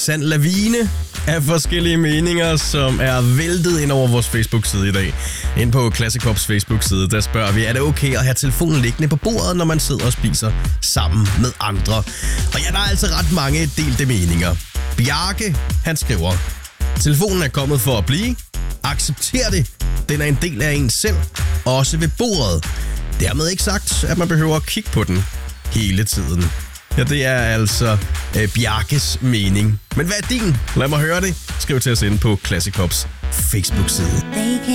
Sand lavine af forskellige meninger, som er væltet ind over vores Facebook-side i dag. Ind på Classic Pops Facebook-side, der spørger vi, er det okay at have telefonen liggende på bordet, når man sidder og spiser sammen med andre? Og ja, der er altså ret mange delte meninger. Bjarke, han skriver, telefonen er kommet for at blive. Accepter det. Den er en del af en selv, også ved bordet. Dermed ikke sagt, at man behøver at kigge på den hele tiden. Ja, det er altså Bjarkes mening. Men hvad er din? Lad mig høre det. Skriv til os inde på Classic Pops Facebook-side.